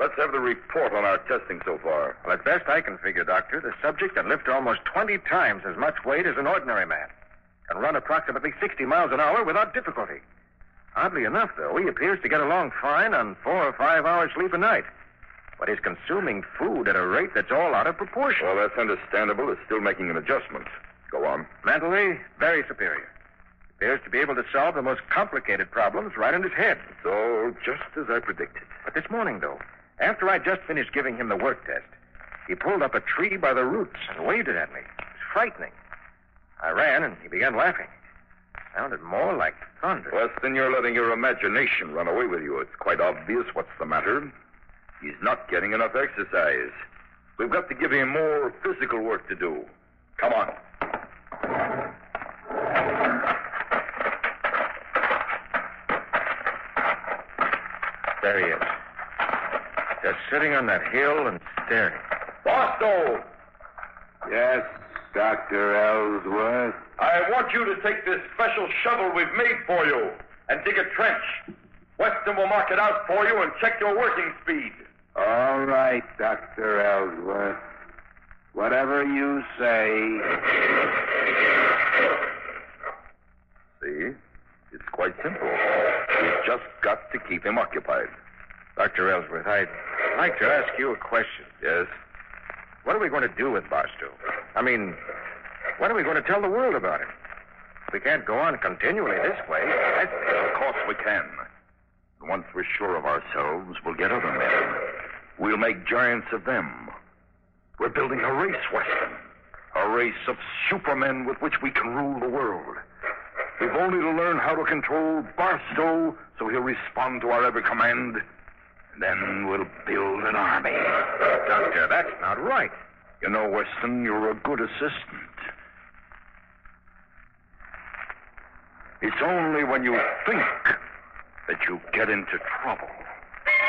Let's have the report on our testing so far. Well, at best I can figure, Doctor, the subject can lift almost 20 times as much weight as an ordinary man. Can run approximately 60 miles an hour without difficulty. Oddly enough, though, he appears to get along fine on 4 or 5 hours sleep a night. But he's consuming food at a rate that's all out of proportion. Well, that's understandable. It's still making an adjustment. Go on. Mentally, very superior. Appears to be able to solve the most complicated problems right in his head. It's all just as I predicted. But this morning, though, after I just finished giving him the work test, he pulled up a tree by the roots and waved it at me. It was frightening. I ran, and he began laughing. Sounded more like thunder. Weston, you're letting your imagination run away with you. It's quite obvious what's the matter. He's not getting enough exercise. We've got to give him more physical work to do. Come on. There he is. Just sitting on that hill and staring. Barstow! Yes, Dr. Ellsworth. I want you to take this special shovel we've made for you and dig a trench. Weston will mark it out for you and check your working speed. All right, Dr. Ellsworth. Whatever you say. See? It's quite simple. We've just got to keep him occupied. Dr. Ellsworth, I'd like to ask you a question. Yes? What are we going to do with Barstow? I mean, what are we going to tell the world about him? We can't go on continually this way. Of course we can. Once we're sure of ourselves, we'll get other men. We'll make giants of them. We're building a race, Weston. A race of supermen with which we can rule the world. We've only to learn how to control Barstow so he'll respond to our every command. And then we'll build an army. Doctor, that's not right. You know, Weston, you're a good assistant. It's only when you think that you get into trouble.